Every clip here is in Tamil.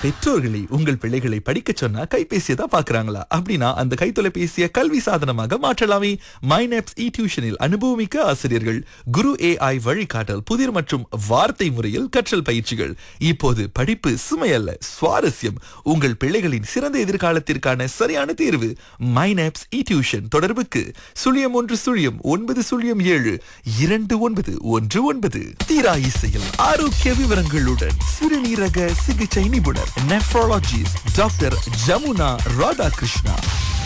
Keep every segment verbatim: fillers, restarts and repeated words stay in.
பெற்றோர்களை உங்கள் பிள்ளைகளை படிக்க சொன்னா கைபேசியை தான் பாக்குறாங்களா? அப்படின்னா அந்த கைத்தொலைபேசியை கல்வி சாதனமாக மாற்றலாமே. மைனப்ஸ் இ டியூஷனில் அனுபவமிக்க ஆசிரியர்கள், குரு ஏஐ வழிகாட்டல், புதிர் மற்றும் வார்த்தை முறையில் கற்றல் பயிற்சிகள். இப்போது படிப்பு சுமையல்ல, சுவாரஸ்யம். உங்கள் பிள்ளைகளின் சிறந்த எதிர்காலத்திற்கான சரியான தேர்வு மைனப்ஸ் இ டியூஷன். தொடர்புக்கு சுழியம் ஒன்று சுழியம் ஒன்பது சுழியம் ஏழு இரண்டு ஒன்பது ஒன்று ஒன்பது. தீரா இசையில் ஆரோக்கிய விவரங்களுடன் சிறுநீரக சிகிச்சை நிபுணர் நெஃப்ரோலஜிஸ்ட் டாக்டர் ஜமுனா ராதாகிருஷ்ணா.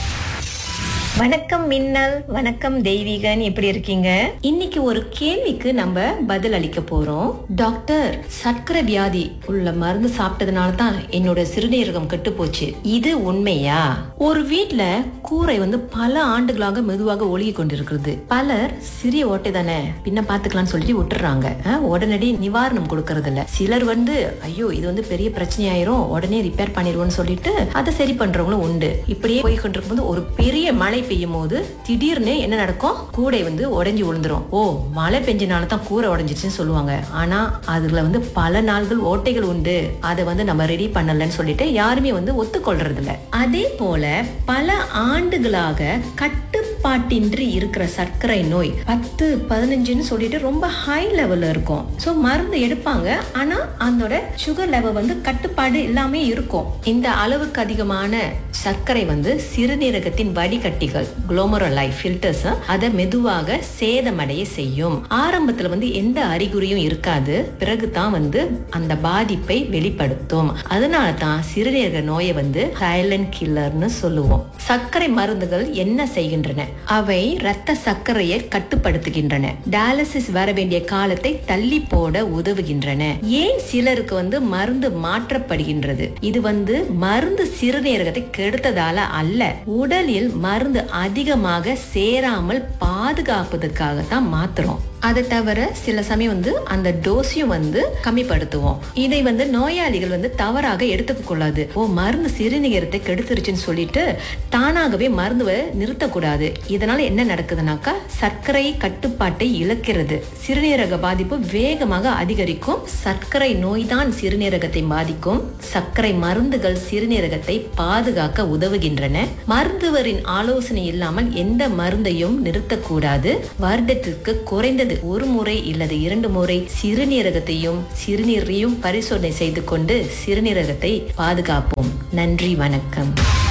வணக்கம் மின்னல், வணக்கம் தெய்வீகன், எப்படி இருக்கீங்க? இன்னைக்கு ஒரு கேள்விக்கு நம்ம பதில் அளிக்க போறோம். டாக்டர், சர்க்கரை வியாதி உள்ள மருந்து சாப்பிட்டதுனால தான் என்னோட சிறுநீரகம் கெட்டு போச்சு, இது உண்மையா? ஒரு வீட்ல கூரை வந்து பல ஆண்டுகளாக மெதுவாக ஒழுகி கொண்டிருக்கிறது. பலர் சிறிய ஓட்டை தானே, பின்ன பாத்துக்கலாம்னு சொல்லிட்டு விட்டுறாங்க. உடனடி நிவாரணம் கொடுக்கறது இல்ல. சிலர் வந்து ஐயோ இது வந்து பெரிய பிரச்சனை ஆயிரும், உடனே ரிப்பேர் பண்ணிடுவோம்னு சொல்லிட்டு அதை சரி பண்றவங்களும் உண்டு. இப்படியே போய் கொண்டிருக்கும் போது ஒரு பெரிய மழை பெய்யும் போது திடீர்னு என்ன நடக்கும்? கூடை வந்து உடைஞ்சு விழுந்துரும். ஓ, மழை பெஞ்சனால தான் கூரை உடைஞ்சிச்சுன்னு சொல்லுவாங்க. ஆனா அதுல வந்து பல நாள்கள் ஓட்டைகள் உண்டு, அதை வந்து நம்ம ரெடி பண்ணலன்னு சொல்லிட்டு யாருமே வந்து ஒத்துக்கொள்றது இல்ல. அதே போல பல ஆண்டுகளாக கட்டுப்பாட்டின்றி இருக்கிற சர்க்கரை நோய் பத்து பதினஞ்சுன்னு சொல்லிட்டு ரொம்ப ஹை லெவல்ல இருக்கும். சோ மருந்து எடுப்பாங்க, ஆனா அதோட சுகர் லெவல் வந்து கட்டுப்பாடு இல்லாம இருக்கும். இந்த அளவுக்கு அதிகமான சர்க்கரை வந்து சிறுநீரகத்தின் வடிகட்டிகள் குளோமருலை ஃபில்டர்ஸ் அதை மெதுவாக சேதமடைய செய்யும். ஆரம்பத்துல வந்து எந்த அறிகுறியும் இருக்காது, பிறகுதான் வந்து அந்த பாதிப்பை வெளிப்படுத்தும். அதனால தான் சிறுநீரக நோயை வந்து சைலண்ட் கில்லர்னு சொல்லுவோம். சர்க்கரை மருந்துகள் என்ன செய்கின்றன? அவை இரத்த சர்க்கரையை கட்டுப்படுத்துகின்றன, டயாலிசிஸ் வர வேண்டிய காலத்தை தள்ளி போட உதவுகின்றன. ஏன் சிலருக்கு வந்து மருந்து மாற்றப்படுகின்றது? இது வந்து மருந்து சிறுநீரகத்தை கெடுத்ததால அல்ல, உடலில் மருந்து அதிகமாக சேராமல் பாதுகாப்பதற்காக தான் மாத்துறோம். அதை தவிர சில சமயம் வந்து அந்த டோஸையும் வந்து கம்மிப்படுத்துவோம். இதை வந்து நோயாளிகள் வந்து தவறாக எடுத்துக்க கூடாது. ஓ, மருந்து சிறுநீரகத்தை கெடுத்துருச்சுன்னு சொல்லிட்டு தானாகவே மருந்துவை நிறுத்தக்கூடாது. இதனால என்ன நடக்குதுனாக்கா சர்க்கரை கட்டுப்பாட்டை இழக்கிறது, சிறுநீரக பாதிப்பு வேகமாக அதிகரிக்கும். சர்க்கரை நோய் தான் சிறுநீரகத்தை பாதிக்கும். சர்க்கரை மருந்துகள் சிறுநீரகத்தை பாதுகாக்க உதவுகின்றன. மருத்துவரின் ஆலோசனை இல்லாமல் எந்த மருந்தையும் நிறுத்தக்கூடாது. வருடத்திற்கு குறைந்த ஒரு முறை இல்லது இரண்டு முறை சிறுநீரகத்தையும் சிறுநீரையும் பரிசோதனை செய்து கொண்டு சிறுநீரகத்தை பாதுகாப்போம். நன்றி, வணக்கம்.